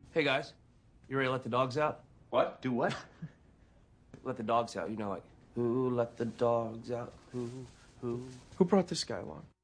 Hey guys, you ready to let the dogs out? What? Do what? Let the dogs out, you know, like, who let the dogs out? Who? Who brought this guy along?